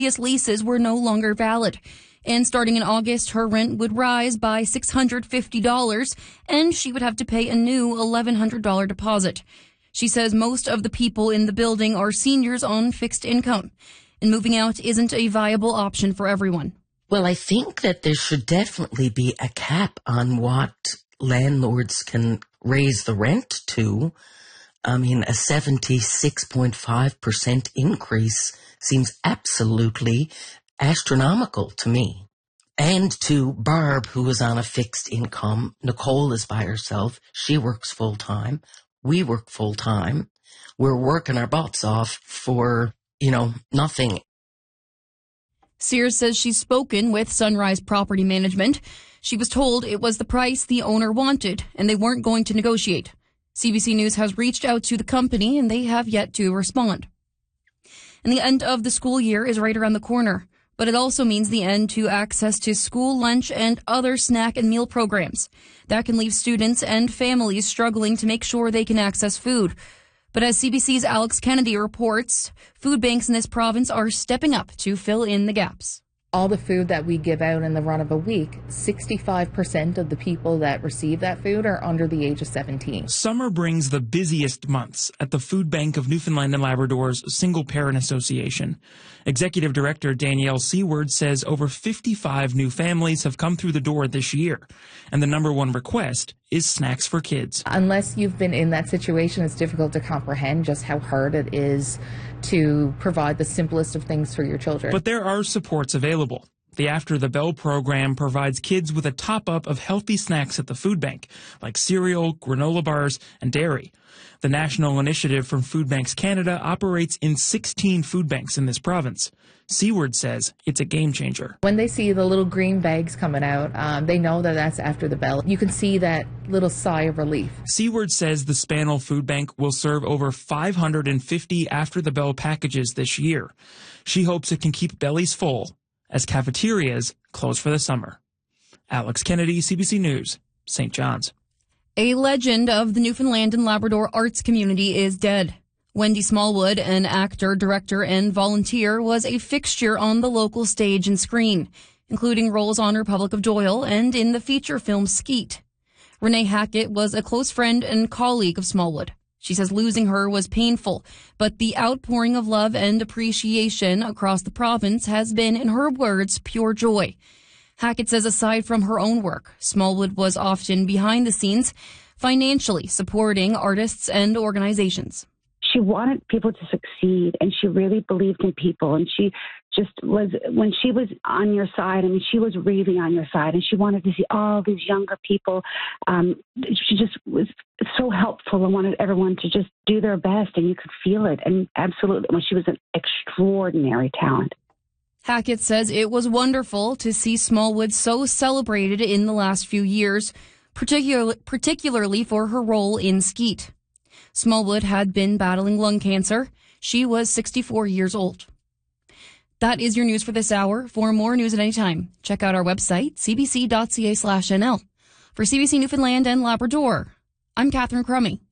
leases were no longer valid. And starting in August, her rent would rise by $650, and she would have to pay a new $1,100 deposit. She says most of the people in the building are seniors on fixed income, and moving out isn't a viable option for everyone. Well, I think that there should definitely be a cap on what landlords can raise the rent to. I mean, a 76.5% increase seems absolutely astronomical to me. And to Barb, who is on a fixed income. Nicole is by herself. She works full time. We work full time. We're working our butts off for, nothing. Sears says she's spoken with Sunrise Property Management. She was told it was the price the owner wanted, and they weren't going to negotiate. CBC News has reached out to the company, and they have yet to respond. And the end of the school year is right around the corner, but it also means the end to access to school lunch and other snack and meal programs. That can leave students and families struggling to make sure they can access food. But as CBC's Alex Kennedy reports, food banks in this province are stepping up to fill in the gaps. All the food that we give out in the run of a week, 65% of the people that receive that food are under the age of 17. Summer brings the busiest months at the Food Bank of Newfoundland and Labrador's Single Parent Association. Executive Director Danielle Seward says over 55 new families have come through the door this year, and the number one request is snacks for kids. Unless you've been in that situation, it's difficult to comprehend just how hard it is to provide the simplest of things for your children. But there are supports available. The After the Bell program provides kids with a top-up of healthy snacks at the food bank, like cereal, granola bars, and dairy. The national initiative from Food Banks Canada operates in 16 food banks in this province. Seward says it's a game changer. When they see the little green bags coming out, they know that that's After the Bell. You can see that little sigh of relief. Seward says the Spanel Food Bank will serve over 550 After the Bell packages this year. She hopes it can keep bellies full as cafeterias close for the summer. Alex Kennedy, CBC News, St. John's. A legend of the Newfoundland and Labrador arts community is dead. Wendy Smallwood, an actor, director, and volunteer, was a fixture on the local stage and screen, including roles on Republic of Doyle and in the feature film Skeet. Renee Hackett was a close friend and colleague of Smallwood. She says losing her was painful, but the outpouring of love and appreciation across the province has been, in her words, pure joy. Hackett says aside from her own work, Smallwood was often behind the scenes, financially supporting artists and organizations. She wanted people to succeed, and she really believed in people, and she just was, when she was on your side, I mean, she was really on your side, and she wanted to see all these younger people. She just was so helpful and wanted everyone to just do their best, and you could feel it, and absolutely, well, she was an extraordinary talent. Hackett says it was wonderful to see Smallwood so celebrated in the last few years, particularly for her role in Skeet. Smallwood had been battling lung cancer. She was 64 years old. That is your news for this hour. For more news at any time, check out our website, cbc.ca/nl. For CBC Newfoundland and Labrador, I'm Catherine Crummy.